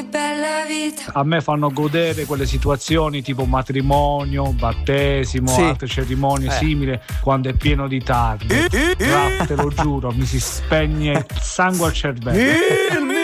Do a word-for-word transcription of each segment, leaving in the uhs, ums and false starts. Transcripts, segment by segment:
bella vita. A me fanno godere quelle situazioni tipo matrimonio, battesimo, sì. altre cerimonie eh. simili, quando è pieno di tardi. Raff, te lo giuro, mi si spegne il sangue al cervello. Il mio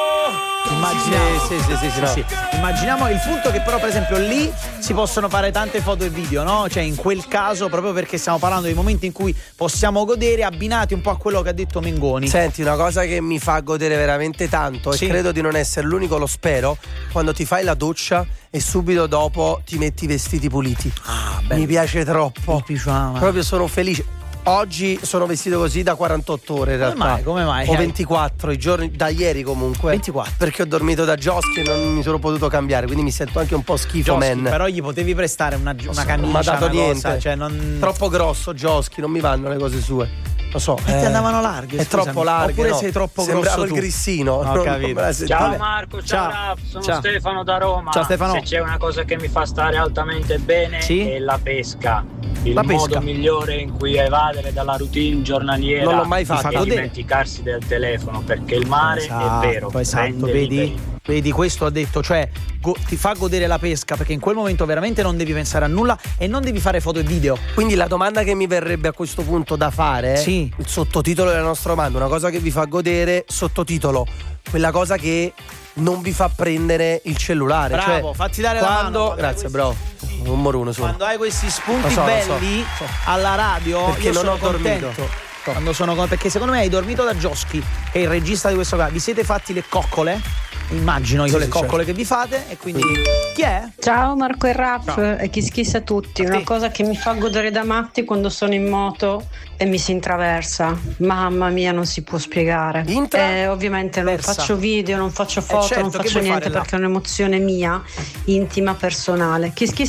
Immaginiamo, sì, sì, sì, sì, no. sì. Immaginiamo il punto che però per esempio lì si possono fare tante foto e video, no? Cioè in quel caso proprio perché stiamo parlando dei momenti in cui possiamo godere abbinati un po' a quello che ha detto Mengoni. Senti, una cosa che mi fa godere veramente tanto Sì. e credo di non essere l'unico, lo spero, quando ti fai la doccia e subito dopo ti metti i vestiti puliti. Ah, bello. Mi piace troppo. Mi piaceva. Proprio sono felice. Oggi sono vestito così da quarantotto ore in realtà. Come mai? Come mai? O ventiquattro, i giorni da ieri comunque. ventiquattro. Perché ho dormito da Josky e non mi sono potuto cambiare, quindi mi sento anche un po' schifo, Josky, man. però gli potevi prestare una, una camicia, non mi ha dato una niente. cosa, cioè non... Troppo grosso Josky, non mi vanno le cose sue. Lo so. E ti andavano larghe, È scusami. troppo larghe. Oppure no. sei troppo Sembrava grosso il tu. grissino. Ho non- non capito. me la sentivo. Ciao Marco, ciao, Ciao. Raff, sono Ciao. Stefano da Roma. Ciao, Stefano. Se c'è una cosa che mi fa stare altamente bene Sì? è la pesca. Il La pesca. modo migliore in cui evadere dalla routine giornaliera Non l'ho mai fatto. è Fa godere. dimenticarsi del telefono, perché il mare Esatto, è vero, esatto, rende vedi? liberi. Vedi, questo ha detto, cioè go- ti fa godere la pesca perché in quel momento veramente non devi pensare a nulla e non devi fare foto e video. Quindi la domanda che mi verrebbe a questo punto da fare è Sì. il sottotitolo della nostra domanda, una cosa che vi fa godere, sottotitolo, quella cosa che non vi fa prendere il cellulare. Bravo, cioè, fatti dare la quando, mano. quando hai grazie, questi- bravo. Un moruno solo. Quando hai questi spunti Lo so, lo belli so, so. alla radio, Perché io non sono ho dormito. contento. Quando sono con- perché secondo me hai dormito da Josky, che è il regista di questo qua. Vi siete fatti le coccole? Immagino io Sì, le sì, coccole che vi fate e quindi chi è? Ciao Marco e Raff Ciao. e chi schissa a tutti. A Una te. cosa che mi fa godere da matti quando sono in moto e mi si intraversa. Mamma mia, non si può spiegare. Intra- Eh, ovviamente non versa. faccio video, non faccio foto, certo, non che faccio vuoi niente fare là? perché è un'emozione mia, intima, personale. Chi schissa